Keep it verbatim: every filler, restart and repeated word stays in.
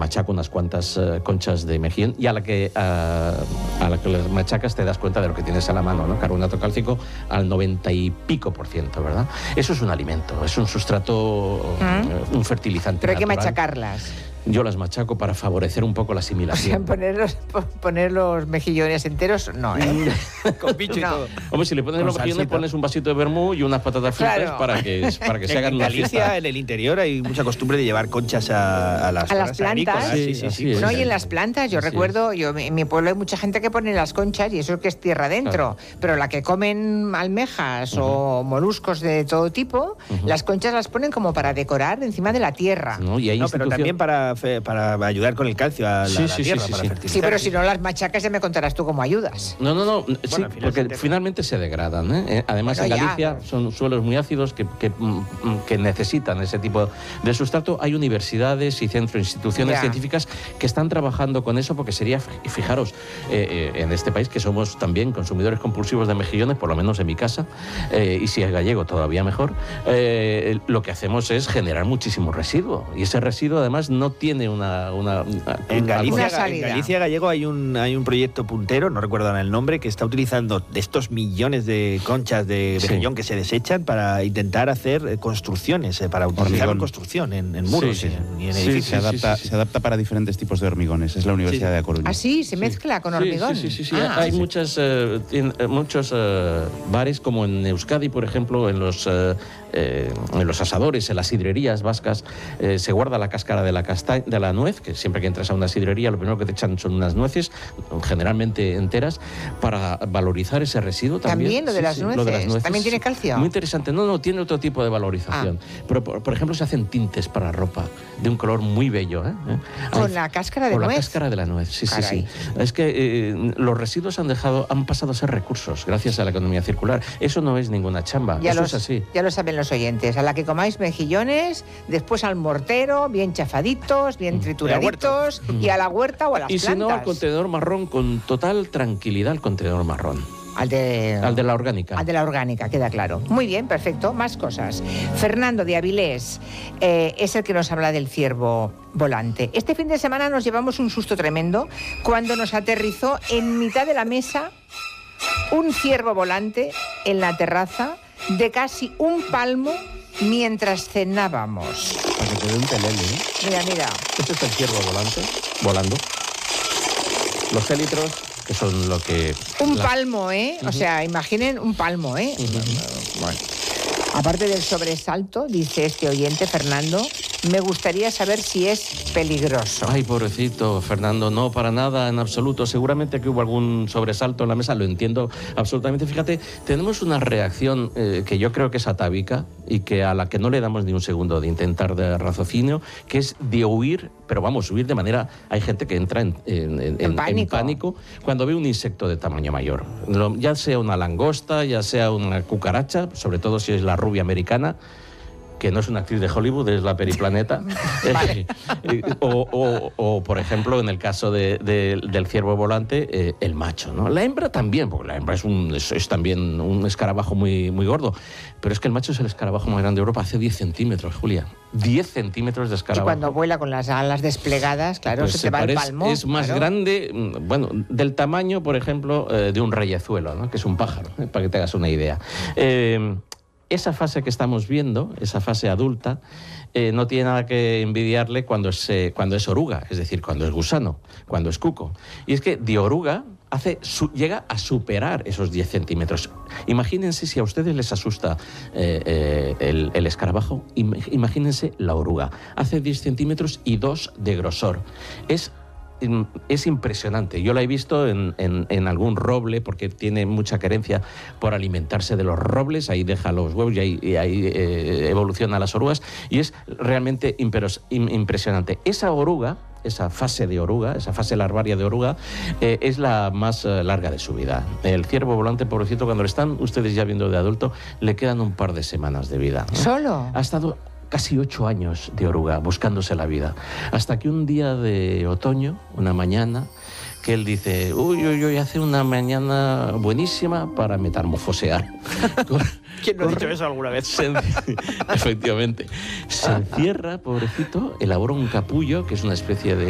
machaco unas cuantas uh, conchas de mejillón y a la que uh, a la que las machacas te das cuenta de lo que tienes a la mano, ¿no? Carbonato cálcico al noventa y pico por ciento, ¿verdad? Eso es un alimento, es un sustrato, ¿Mm? uh, un fertilizante. Pero hay que natural. machacarlas. Yo las machaco para favorecer un poco la asimilación. O sea, poner los, poner los mejillones enteros, no, ¿eh? Con picho y no. todo. Hombre, si le pones Con los mejillones, salsita. pones un vasito de vermú y unas patatas fritas Claro. para que, para que se En, hagan en una Galicia, fiesta. en el interior, hay mucha costumbre de llevar conchas a, a las, A las zonas plantas. agrícolas. Sí, Sí, sí, así sí. es. No, y en las plantas, yo Así recuerdo, yo en mi pueblo hay mucha gente que pone las conchas y eso que es tierra adentro, Claro. pero la que comen almejas Uh-huh. o moluscos de todo tipo, Uh-huh. las conchas las ponen como para decorar encima de la tierra. ¿No? Y hay No, pero institución- también para, fe- para ayudar con el calcio a la, Sí, la sí, sí, tierra, sí, para sí. fertilizar. Sí, pero si no las machacas ya me contarás tú cómo ayudas. No, no, no, sí, al final porque se entera. finalmente se degradan, ¿eh? Eh, Además, Bueno, en ya. Galicia son suelos muy ácidos que, que, mm, que necesitan ese tipo de sustrato. Hay universidades y centros, instituciones Ya. científicas que están trabajando con eso porque sería, fijaros, eh, eh, en este país que somos también consumidores compulsivos de mejillones, por lo menos en mi casa, eh, y si es gallego todavía mejor, eh, lo que hacemos es generar muchísimo residuo. Y ese residuo además no tiene una... una, una En Galicia, Una en salida. Galicia gallego hay un, hay un proyecto puntero, no recuerdo ahora el nombre, que está utilizando de estos millones de conchas de Sí. mejillón que se desechan para intentar hacer eh, construcciones, eh, para utilizar en construcción, en, en muros Sí, sí. y en, y en Sí, edificios. Se adapta, sí, sí. se adapta para diferentes tipos de hormigones. Es la Universidad Sí. de A Coruña. Ah, sí, se mezcla con Sí, hormigón. Sí, sí, sí, sí. Ah, Hay sí. muchas, eh, tien- eh, muchos eh, bares, como en Euskadi, por ejemplo, en los, eh, eh, en los asadores, en las sidrerías vascas, eh, se guarda la cáscara de la, casta de la nuez, que siempre que entras a una sidrería lo primero que te echan son unas nueces, generalmente enteras, para valorizar ese residuo también. También, lo de las lo nueces. ¿También tiene calcio? Muy interesante. No, no, tiene otro tipo de valorización. Pero, por, por ejemplo, se hacen tintes para ropa de un color muy bello. ¿eh? Con Hay- la cáscara de Con nuez. la cáscara de la nuez, sí, sí, Caray. sí. Es que eh, los residuos han dejado, han pasado a ser recursos gracias a la economía circular. Eso no es ninguna chamba, Ya eso los- es así. Ya lo saben los oyentes. A la que comáis mejillones, después al mortero, bien chafaditos, bien trituraditos, y a la huerta o a las Y si no, al plantas. contenedor marrón, con total tranquilidad al contenedor marrón. Al de... Al de la orgánica. Al de la orgánica, queda claro. Muy bien, perfecto. Más cosas. Fernando de Avilés eh, es el que nos habla del ciervo volante. Este fin de semana nos llevamos un susto tremendo cuando nos aterrizó en mitad de la mesa un ciervo volante en la terraza de casi un palmo mientras cenábamos. Para que te dé un telele, ¿eh? Mira, mira. Este es el ciervo volante, volando. Los élitros, que son lo que... Un las- palmo, ¿eh? O sea, imaginen un palmo, ¿eh? Bueno. Aparte del sobresalto, dice este oyente, Fernando, me gustaría saber si es peligroso. Ay, pobrecito, Fernando, no, para nada, en absoluto. Seguramente que hubo algún sobresalto en la mesa, lo entiendo absolutamente. Fíjate, tenemos una reacción eh, que yo creo que es atávica y que a la que no le damos ni un segundo de intentar de raciocinio, que es de huir, pero vamos, huir de manera... Hay gente que entra en, en- en- En pánico. pánico cuando ve un insecto de tamaño mayor. Lo- Ya sea una langosta, ya sea una cucaracha, sobre todo si es la rubia americana, que no es una actriz de Hollywood, es la Periplaneta. Vale. Eh, o, o- o, por ejemplo, en el caso de- de- del ciervo volante, eh, el macho, ¿no? La hembra también, porque la hembra es, un, es, es también un escarabajo muy, muy gordo. Pero es que el macho es el escarabajo más grande de Europa, hace diez centímetros, Julia. diez centímetros de Y escarabajo. cuando vuela con las alas desplegadas, claro, Pues se se te va el parece- palmo. Es más claro. grande, mm, bueno, del tamaño, por ejemplo, eh, de un reyezuelo, ¿no? Que es un pájaro, eh, para que te hagas una idea. Eh, esa fase que estamos viendo, esa fase adulta, eh, no tiene nada que envidiarle cuando es, eh, cuando es oruga, es decir, cuando es gusano, cuando es cuco. Y es que de oruga hace su- llega a superar esos diez centímetros. Imagínense si a ustedes les asusta eh, eh, el, el escarabajo, im- imagínense la oruga. Hace diez centímetros y dos de grosor. Es Es impresionante. Yo la he visto en, en, en algún roble porque tiene mucha querencia por alimentarse de los robles. Ahí deja los huevos y ahí, y ahí eh, evoluciona las orugas. Y es realmente imperos, im, impresionante. Esa oruga, esa fase de oruga, esa fase larvaria de oruga, eh, es la más eh, larga de su vida. El ciervo volante, pobrecito, cuando lo están ustedes ya viendo de adulto, le quedan un par de semanas de vida, ¿no? ¿Solo? Ha estado casi ocho años de oruga buscándose la vida, hasta que un día de otoño, una mañana, que él dice, uy, uy, uy, hace una mañana buenísima para metamorfosear. ¿Quién no ha dicho eso alguna vez? Se, efectivamente. Se encierra, pobrecito, elabora un capullo, que es una especie de